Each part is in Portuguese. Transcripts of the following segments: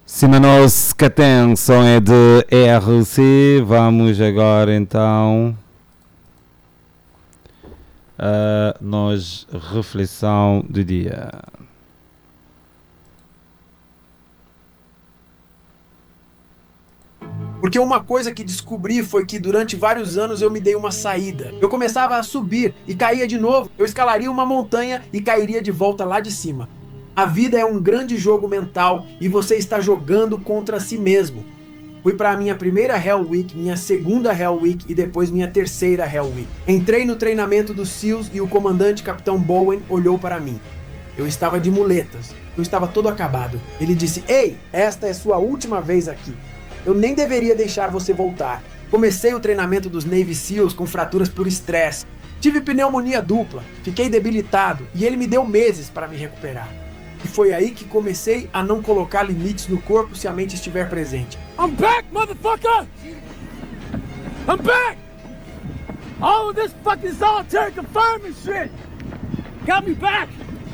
Simanos, que a atenção é de ERC. Vamos agora então a nós reflexão do dia. Porque uma coisa que descobri foi que durante vários anos eu me dei uma saída. Eu começava a subir e caía de novo. Eu escalaria uma montanha e cairia de volta lá de cima. A vida é um grande jogo mental e você está jogando contra si mesmo. Fui para a minha primeira Hell Week, minha segunda Hell Week e depois minha terceira Hell Week. Entrei no treinamento dos SEALs e o comandante Capitão Bowen olhou para mim. Eu estava de muletas, eu estava todo acabado. Ele disse: "Ei, esta é sua última vez aqui. Eu nem deveria deixar você voltar. Comecei o treinamento dos Navy SEALs com fraturas por estresse. Tive pneumonia dupla, fiquei debilitado e ele me deu meses para me recuperar. E foi aí que comecei a não colocar limites no corpo se a mente estiver presente. I'm back, motherfucker! I'm back! All of this fucking solitary confinement shit got me back!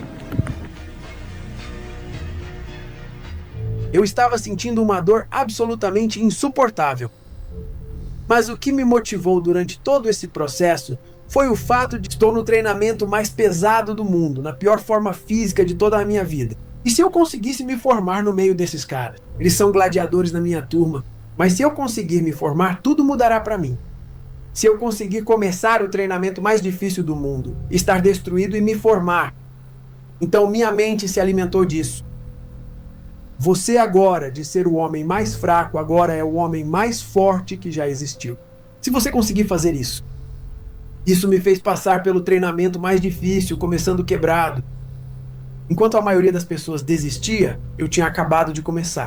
Eu estava sentindo uma dor absolutamente insuportável. Mas o que me motivou durante todo esse processo foi o fato de que estou no treinamento mais pesado do mundo, na pior forma física de toda a minha vida. E se eu conseguisse me formar no meio desses caras? Eles são gladiadores na minha turma, mas se eu conseguir me formar, tudo mudará para mim. Se eu conseguir começar o treinamento mais difícil do mundo, estar destruído e me formar, então minha mente se alimentou disso. Você agora, de ser o homem mais fraco, agora é o homem mais forte que já existiu. Se você conseguir fazer isso. Isso me fez passar pelo treinamento mais difícil, começando quebrado. Enquanto a maioria das pessoas desistia, eu tinha acabado de começar.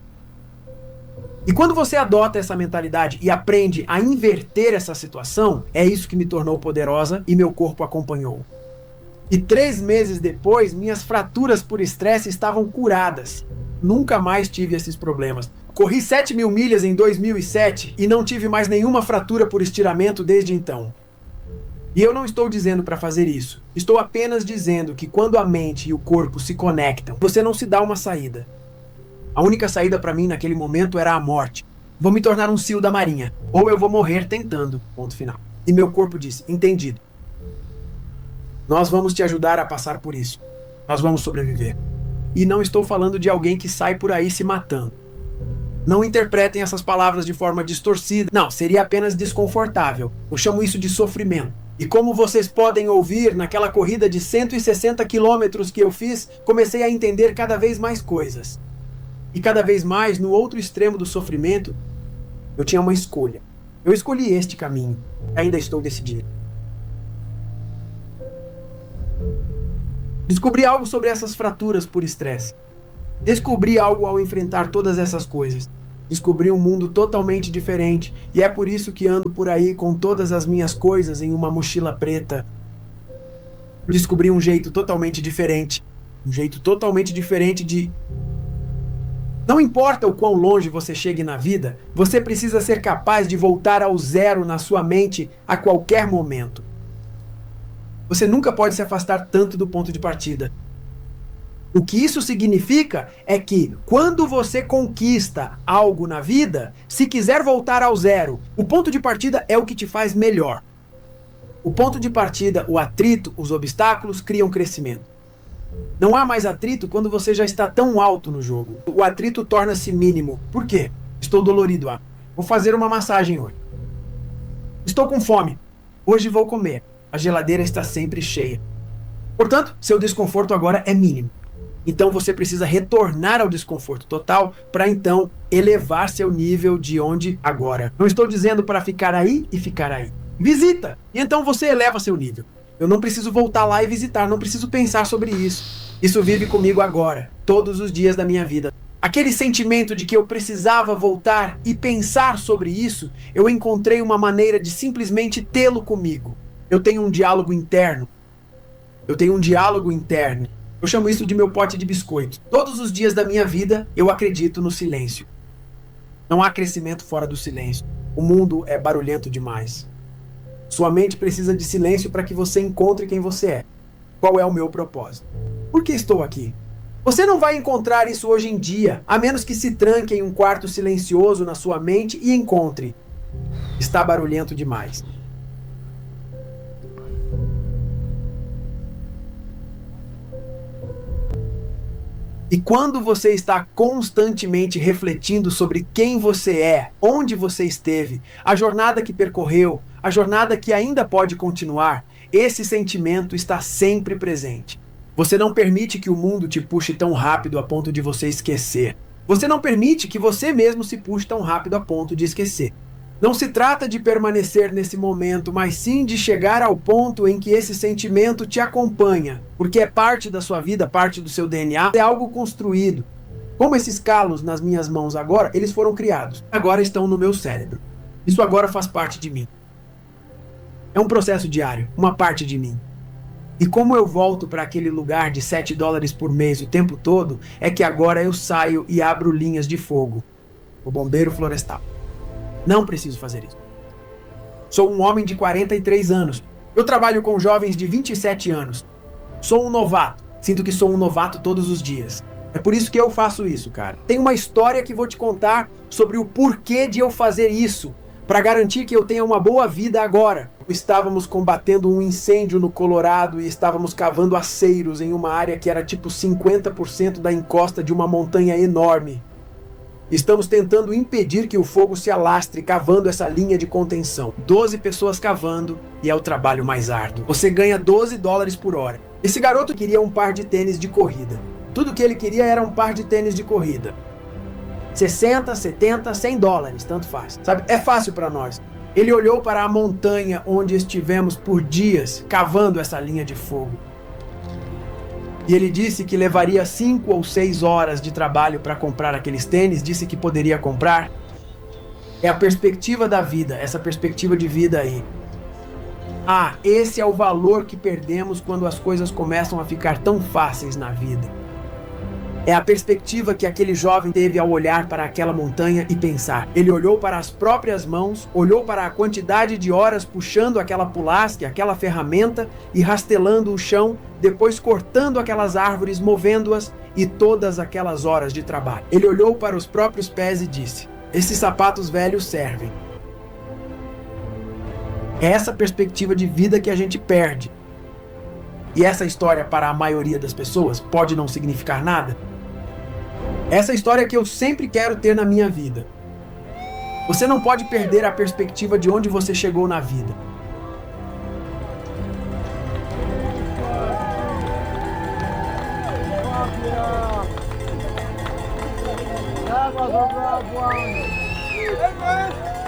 E quando você adota essa mentalidade e aprende a inverter essa situação, é isso que me tornou poderosa e meu corpo acompanhou. E 3 meses depois, minhas fraturas por estresse estavam curadas. Nunca mais tive esses problemas. Corri 7.000 milhas em 2007 e não tive mais nenhuma fratura por estiramento desde então. E eu não estou dizendo para fazer isso. Estou apenas dizendo que quando a mente e o corpo se conectam, você não se dá uma saída. A única saída para mim naquele momento era a morte. Vou me tornar um SEAL da Marinha, ou eu vou morrer tentando, ponto final. E meu corpo disse: entendido. Nós vamos te ajudar a passar por isso. Nós vamos sobreviver. E não estou falando de alguém que sai por aí se matando. Não interpretem essas palavras de forma distorcida. Não, seria apenas desconfortável. Eu chamo isso de sofrimento. E como vocês podem ouvir, naquela corrida de 160 quilômetros que eu fiz, comecei a entender cada vez mais coisas. E cada vez mais, no outro extremo do sofrimento, eu tinha uma escolha. Eu escolhi este caminho. Ainda estou decidido. Descobri algo sobre essas fraturas por estresse. Descobri algo ao enfrentar todas essas coisas. Descobri um mundo totalmente diferente e é por isso que ando por aí com todas as minhas coisas em uma mochila preta. Descobri um jeito totalmente diferente. Um jeito totalmente diferente de... Não importa o quão longe você chegue na vida, você precisa ser capaz de voltar ao zero na sua mente a qualquer momento. Você nunca pode se afastar tanto do ponto de partida. O que isso significa é que, quando você conquista algo na vida, se quiser voltar ao zero, o ponto de partida é o que te faz melhor. O ponto de partida, o atrito, os obstáculos criam crescimento. Não há mais atrito quando você já está tão alto no jogo. O atrito torna-se mínimo. Por quê? Estou dolorido. Vou fazer uma massagem hoje. Estou com fome. Hoje vou comer. A geladeira está sempre cheia. Portanto, seu desconforto agora é mínimo. Então você precisa retornar ao desconforto total para então elevar seu nível de onde agora. Não estou dizendo para ficar aí e ficar aí. Visita! E então você eleva seu nível. Eu não preciso voltar lá e visitar, não preciso pensar sobre isso. Isso vive comigo agora, todos os dias da minha vida. Aquele sentimento de que eu precisava voltar e pensar sobre isso, eu encontrei uma maneira de simplesmente tê-lo comigo. Eu tenho um diálogo interno. Eu chamo isso de meu pote de biscoito. Todos os dias da minha vida, eu acredito no silêncio. Não há crescimento fora do silêncio. O mundo é barulhento demais. Sua mente precisa de silêncio para que você encontre quem você é. Qual é o meu propósito? Por que estou aqui? Você não vai encontrar isso hoje em dia, a menos que se tranque em um quarto silencioso na sua mente e encontre. Está barulhento demais. E quando você está constantemente refletindo sobre quem você é, onde você esteve, a jornada que percorreu, a jornada que ainda pode continuar, esse sentimento está sempre presente. Você não permite que o mundo te puxe tão rápido a ponto de você esquecer. Você não permite que você mesmo se puxe tão rápido a ponto de esquecer. Não se trata de permanecer nesse momento, mas sim de chegar ao ponto em que esse sentimento te acompanha, porque é parte da sua vida, parte do seu DNA, é algo construído. Como esses calos nas minhas mãos agora, eles foram criados, agora estão no meu cérebro. Isso agora faz parte de mim. É um processo diário, uma parte de mim. E como eu volto para aquele lugar de $7 por mês o tempo todo, é que agora eu saio e abro linhas de fogo. O bombeiro florestal. Não preciso fazer isso. Sou um homem de 43 anos. Eu trabalho com jovens de 27 anos. Sou um novato. Sinto que sou um novato todos os dias. É por isso que eu faço isso, cara. Tem uma história que vou te contar sobre o porquê de eu fazer isso, para garantir que eu tenha uma boa vida agora. Estávamos combatendo um incêndio no Colorado e estávamos cavando aceiros em uma área que era tipo 50% da encosta de uma montanha enorme. Estamos tentando impedir que o fogo se alastre cavando essa linha de contenção. 12 pessoas cavando e é o trabalho mais árduo. Você ganha $12 por hora. Esse garoto queria um par de tênis de corrida. Tudo que ele queria era um par de tênis de corrida. 60, 70, $100, tanto faz. Sabe, é fácil para nós. Ele olhou para a montanha onde estivemos por dias cavando essa linha de fogo. E ele disse que levaria 5 ou 6 horas de trabalho para comprar aqueles tênis, disse que poderia comprar. É a perspectiva da vida, essa perspectiva de vida aí. Ah, esse é o valor que perdemos quando as coisas começam a ficar tão fáceis na vida. É a perspectiva que aquele jovem teve ao olhar para aquela montanha e pensar. Ele olhou para as próprias mãos, olhou para a quantidade de horas puxando aquela pulasque, aquela ferramenta e rastelando o chão, depois cortando aquelas árvores, movendo-as e todas aquelas horas de trabalho. Ele olhou para os próprios pés e disse: esses sapatos velhos servem. É essa perspectiva de vida que a gente perde. E essa história para a maioria das pessoas pode não significar nada. Essa história que eu sempre quero ter na minha vida. Você não pode perder a perspectiva de onde você chegou na vida. That was a rough one. Hey, man.